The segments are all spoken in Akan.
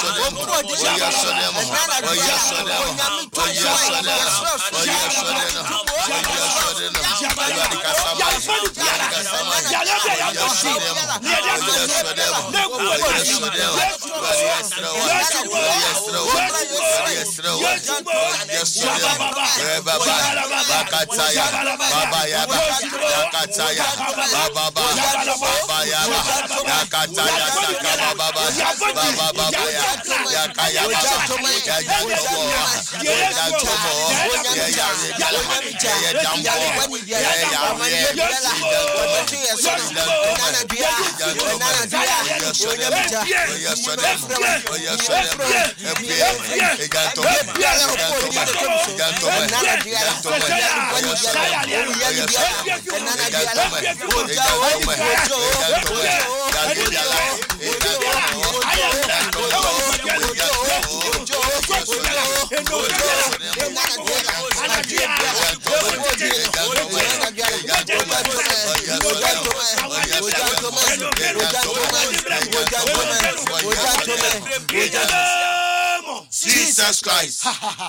Jesus Christ.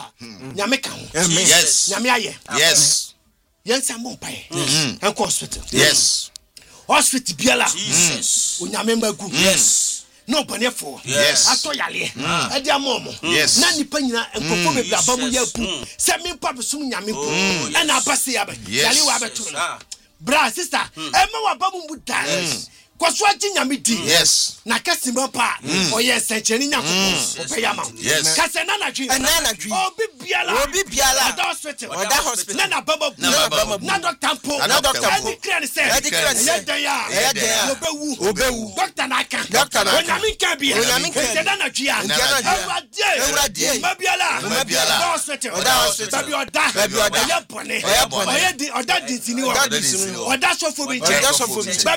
Yes. Yes. Yes. Yes. Hospital biala. Jesus. Yes. No panefo. Yes. Atoyale. Edia momo. Yes. Na nipa nyina enkofo bebi abamu ya pu. Se mi papa sum nyame pu. E na abase ya ba. Yale wa beto. Bra sister, ema wa bamu mu dance. Kwaso agi nyame di. Yes. Na kasimba pa. Oye sencheni nyako. Opeyama. Yes. Kase na na dwi. Obi biala. Oda hospital. Na baba. Na doctor po. Any clear say. Yedaya. Obewu. Doctor na kan. Onyame kan bia. Na na dwi a. Ewrade. Mabiala. Hospital. Babi oda. Oye bone. Oye di oda di tini wo. Oda sofo bi je.